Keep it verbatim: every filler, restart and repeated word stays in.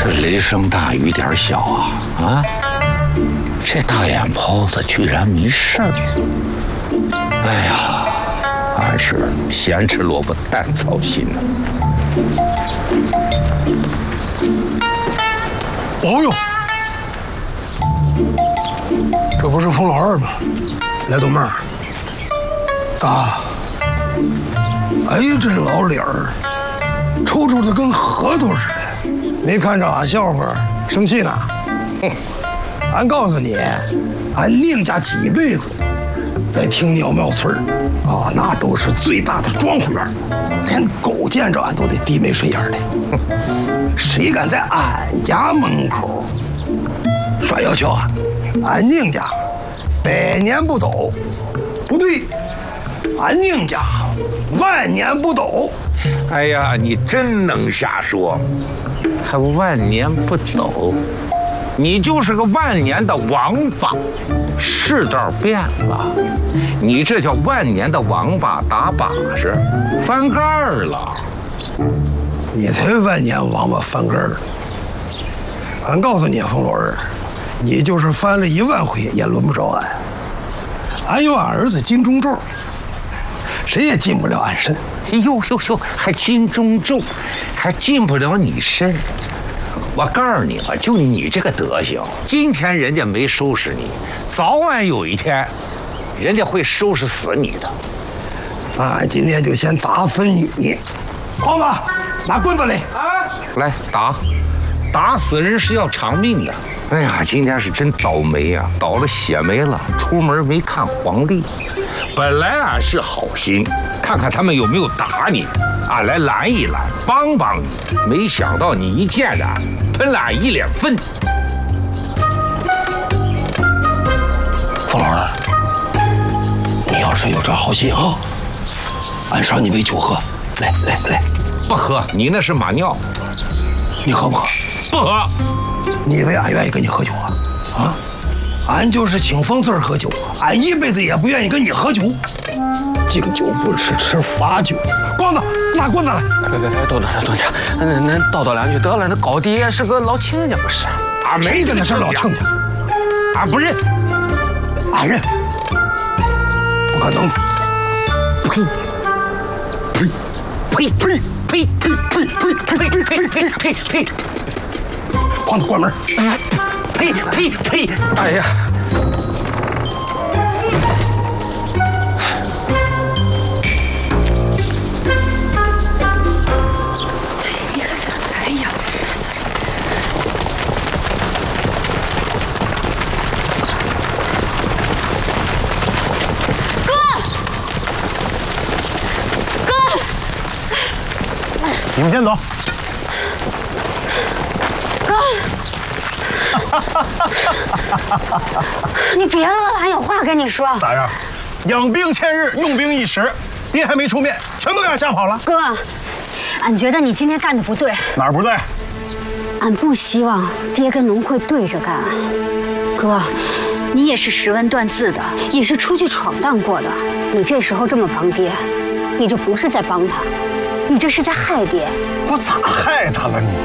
这雷声大雨点小啊啊！这大眼泡子居然没事儿！哎呀，俺是咸吃萝卜淡操心呐！ 哦呦，这不是冯老二吗？来，总妹儿，咋？哎呀，这老脸儿，抽抽的跟核桃似的。没看着俺笑话，生气呢？哼！俺告诉你，俺宁家几辈子在听鸟庙村啊，那都是最大的庄户院，连狗见着俺都得低眉顺眼的。哼！谁敢在俺家门口耍要求啊？俺宁家百年不倒，不对，俺宁家万年不倒。 哎呀，你真能瞎说，还万年不倒，你就是个万年的王八。世道变了，你这叫万年的王八打把式，翻盖儿了。 你才万年王八翻盖儿！俺告诉你，冯老二，你就是翻了一万回也轮不着俺。俺有俺儿子金钟罩，谁也进不了俺身。 哎呦呦呦，还金钟罩，还进不了你身。我告诉你吧，就你这个德行，今天人家没收拾你，早晚有一天，人家会收拾死你的。 俺今天就先打死你！胖子，拿棍子来！ 啊，来打，打死人是要偿命的。哎呀，今天是真倒霉呀、啊，倒了血霉了。出门没看黄历，本来俺是好心，看看他们有没有打你，俺来拦一拦，帮帮你。没想到你一见着俺，喷了俺一脸粪。 冯老二，你要是有这好心啊，俺赏你杯酒喝。来来来， 不喝，你那是马尿。 你喝不喝？ 不喝。 你以为俺愿意跟你喝酒啊？啊，俺就是请冯四儿喝酒，俺一辈子也不愿意跟你喝酒。敬酒不吃吃罚酒。光子，拿棍子来！ 别别别，多多多家，恁恁叨叨两句得了。那高低也是个老亲家不是？ 俺没跟他是老亲家， 俺不认， 俺认。不可能！呸！呸！呸呸呸呸呸呸呸呸呸呸呸！光子关门！ 呸呸呸！ 哎呀！ 哎呀！哥！哥！ 你们先走。 你别乐了，俺有话跟你说。 咋样？养兵千日，用兵一时。爹还没出面，全都给俺吓跑了。 哥，俺觉得你今天干的不对。 哪儿不对？ 俺不希望爹跟农会对着干。哥，你也是识文断字的，也是出去闯荡过的。你这时候这么帮爹，你这不是在帮他，你这是在害爹。 我咋害他了你？